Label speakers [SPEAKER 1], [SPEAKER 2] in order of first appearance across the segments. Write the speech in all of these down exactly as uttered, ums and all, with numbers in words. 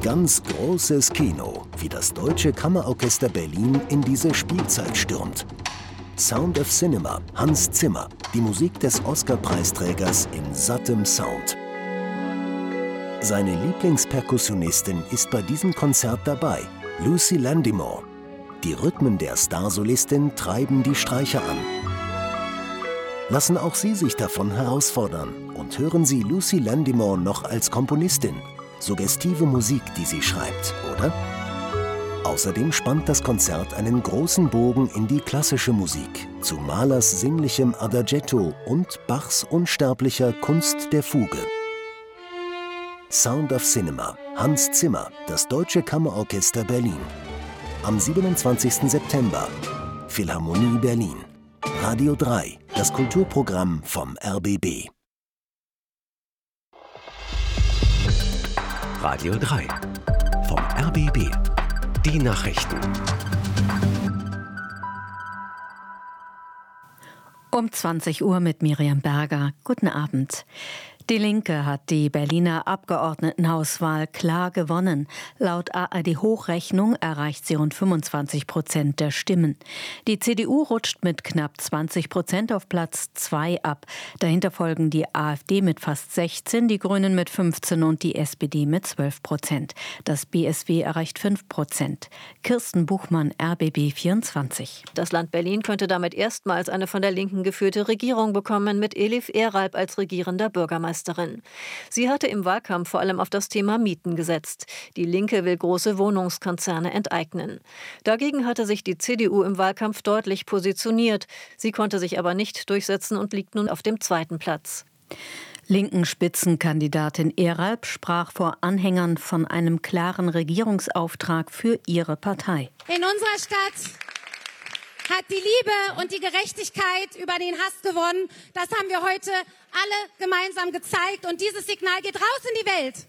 [SPEAKER 1] Ganz großes Kino, wie das Deutsche Kammerorchester Berlin in diese Spielzeit stürmt. Sound of Cinema, Hans Zimmer, die Musik des Oscar-Preisträgers in sattem Sound. Seine Lieblingsperkussionistin ist bei diesem Konzert dabei, Lucy Landimore. Die Rhythmen der Starsolistin treiben die Streicher an. Lassen auch Sie sich davon herausfordern und hören Sie Lucy Landimore noch als Komponistin. Suggestive Musik, die sie schreibt, oder? Außerdem spannt das Konzert einen großen Bogen in die klassische Musik, zu Mahlers sinnlichem Adagietto und Bachs unsterblicher Kunst der Fuge. Sound of Cinema, Hans Zimmer, das Deutsche Kammerorchester Berlin. Am siebenundzwanzigsten September, Philharmonie Berlin. Radio drei, das Kulturprogramm vom R B B.
[SPEAKER 2] Radio drei vom R B B. Die Nachrichten.
[SPEAKER 3] Um zwanzig Uhr mit Miriam Berger. Guten Abend. Die Linke hat die Berliner Abgeordnetenhauswahl klar gewonnen. Laut A R D-Hochrechnung erreicht sie rund fünfundzwanzig Prozent der Stimmen. Die C D U rutscht mit knapp zwanzig Prozent auf Platz zwei ab. Dahinter folgen die AfD mit fast sechzehn, die Grünen mit fünfzehn und die S P D mit zwölf Prozent. Das B S W erreicht fünf Prozent. Kirsten Buchmann, R B B vierundzwanzig.
[SPEAKER 4] Das Land Berlin könnte damit erstmals eine von der Linken geführte Regierung bekommen, mit Elif Eralp als regierender Bürgermeister. Sie hatte im Wahlkampf vor allem auf das Thema Mieten gesetzt. Die Linke will große Wohnungskonzerne enteignen. Dagegen hatte sich die C D U im Wahlkampf deutlich positioniert. Sie konnte sich aber nicht durchsetzen und liegt nun auf dem zweiten Platz.
[SPEAKER 3] Linken Spitzenkandidatin Eralp sprach vor Anhängern von einem klaren Regierungsauftrag für ihre Partei.
[SPEAKER 5] In unserer Stadt hat die Liebe und die Gerechtigkeit über den Hass gewonnen. Das haben wir heute alle gemeinsam gezeigt. Und dieses Signal geht raus in die Welt.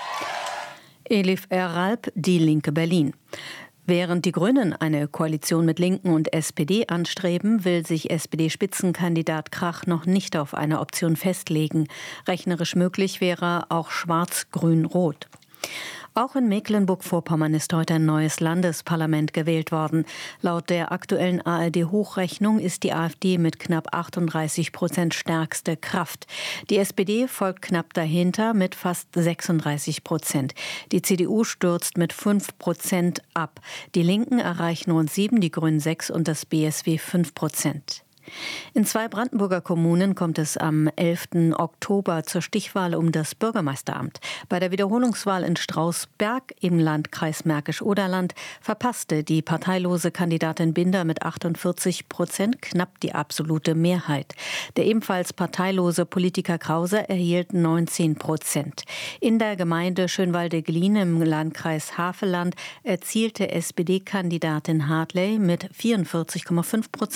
[SPEAKER 3] Elif Eralp, Die Linke Berlin. Während die Grünen eine Koalition mit Linken und S P D anstreben, will sich S P D-Spitzenkandidat Krach noch nicht auf eine Option festlegen. Rechnerisch möglich wäre auch Schwarz-Grün-Rot. Auch in Mecklenburg-Vorpommern ist heute ein neues Landesparlament gewählt worden. Laut der aktuellen A R D-Hochrechnung ist die AfD mit knapp achtunddreißig Prozent stärkste Kraft. Die S P D folgt knapp dahinter mit fast sechsunddreißig Prozent. Die C D U stürzt mit fünf Prozent ab. Die Linken erreichen rund sieben, die Grünen sechs und das B S W fünf Prozent. In zwei Brandenburger Kommunen kommt es am elften Oktober zur Stichwahl um das Bürgermeisteramt. Bei der Wiederholungswahl in Strausberg im Landkreis Märkisch-Oderland verpasste die parteilose Kandidatin Binder mit achtundvierzig Prozent knapp die absolute Mehrheit. Der ebenfalls parteilose Politiker Krause erhielt neunzehn Prozent. In der Gemeinde Schönwalde-Glien im Landkreis Havelland erzielte S P D-Kandidatin Hartley mit vierundvierzig Komma fünf Prozent